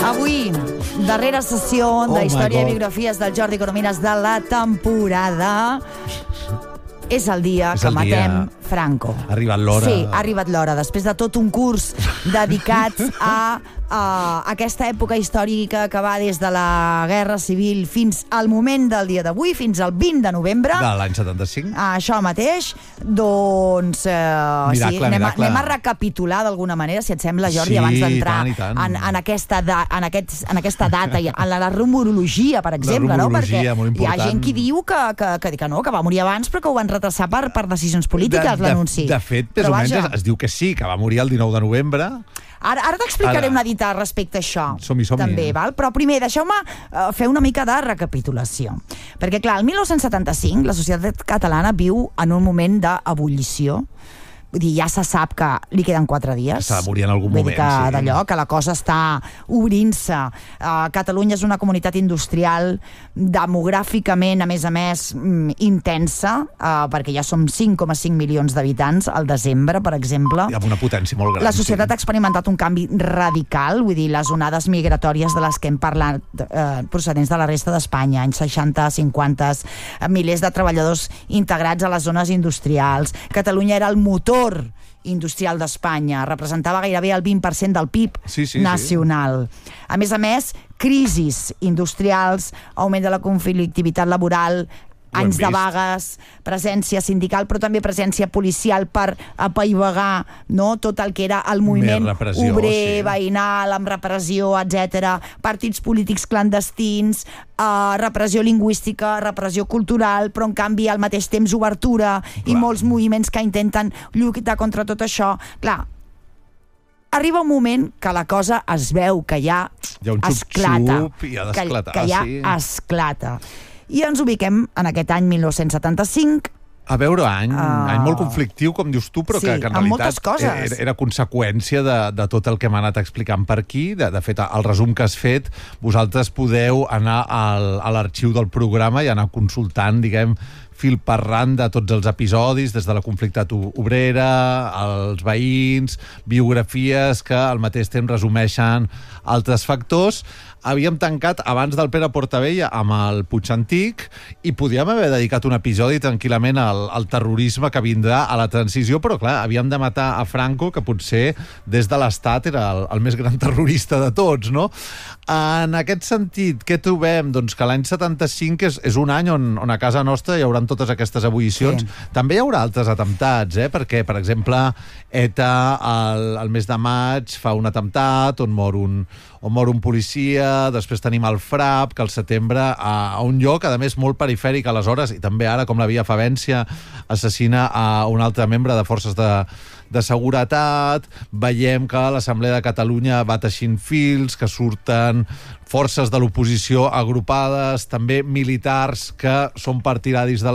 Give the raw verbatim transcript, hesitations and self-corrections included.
Avui, darrera sessió Oh de Història my i Biografies del Jordi Coromines de la temporada. És el dia És que el matem dia. Franco. Ha arribat l'hora. Sí, ha arribat l'hora. Després de tot un curs dedicat a, a aquesta època històrica que va des de la Guerra Civil fins al moment del dia d'avui, fins al vint de novembre. De l'any setanta-cinc. Això mateix. Doncs eh, Miracle, sí, anem, miracle. A, anem a recapitular d'alguna manera, si et sembla, Jordi, Sí, abans d'entrar i tant, i tant. en, en, aquesta da, en, aquests, en aquesta data, i en la, la rumorologia, per exemple, no? Perquè rumorologia, molt hi ha important. gent que diu que, que, que, que no, que va morir abans, però que ho van retrasar per, per decisions polítiques, de, l'anunci. De, de fet, més Però o menys vaja, es, es diu que sí, que va morir el dinou de novembre. Ara, ara t'explicaré Ara. una dita respecte a això. Som-hi, som-hi. També, val? Però primer, deixeu-me uh, fer una mica de recapitulació. Perquè, clar, el dinou setanta-cinc la societat catalana viu en un moment d'ebullició. Vull dir, ja se sap que li queden quatre dies. S'ha de morir en algun Vull moment, dir que sí. d'allò, que la cosa està obrint-se. Uh, Catalunya és una comunitat industrial demogràficament, a més a més, mm, intensa, uh, perquè ja som cinc coma cinc milions d'habitants al desembre, per exemple. I amb una potència molt gran. La societat sí. ha experimentat un canvi radical, vull dir, les onades migratòries de les que hem parlat eh, procedents de la resta d'Espanya, anys seixanta, cinquanta, milers de treballadors integrats a les zones industrials. Catalunya era el motor industrial d'Espanya, representava gairebé el vint per cent del P I B Sí, sí, nacional. Sí. A més a més, crisis industrials, augment de la conflictivitat laboral, anys de vist. vagues, presència sindical, però també presència policial per apaivagar, no?, tot el que era el moviment Més repressió, obrer, sí. veïnal, amb repressió, etcètera, partits polítics clandestins, uh, repressió lingüística, repressió cultural, però en canvi al mateix temps obertura i Clar. molts moviments que intenten lluitar contra tot això. Clar, arriba un moment que la cosa es veu que ja Hi ha un esclata. xup-xup i ha que, d'esclatar, que ja sí. esclata. I ens ubiquem en aquest any dinou setanta-cinc. A veure, any, Uh, any molt conflictiu, com dius tu, però sí, que, que en amb moltes realitat coses. era, era conseqüència de, de tot el que hem anat explicant per aquí. De, de fet, el resum que has fet, vosaltres podeu anar al, a l'arxiu del programa i anar consultant, diguem, fil per ran de tots els episodis, des de la conflictat obrera, els veïns, biografies que al mateix temps resumeixen altres factors. Havíem tancat abans del Pere Portabella amb el Puig Antic i podíem haver dedicat un episodi tranquil·lament al, al terrorisme que vindrà a la transició, però clar, havíem de matar a Franco, que potser des de l'Estat era el, el més gran terrorista de tots, no? En aquest sentit, què trobem? Doncs que l'any setanta-cinc és, és un any on, on a casa nostra hi haurà totes aquestes ebullicions. Sí. També hi haurà altres atemptats, eh? Perquè, per exemple, ETA el, el mes de maig fa un atemptat on mor un, on mor un policia, després tenim el FRAP, que al setembre a, a un lloc, a més, molt perifèric aleshores, i també ara, com la Via Favència, assassina a un altre membre de forces de, de seguretat. Veiem que l'Assemblea de Catalunya va teixint fils, que surten forces de l'oposició agrupades, també militars que són partidaris de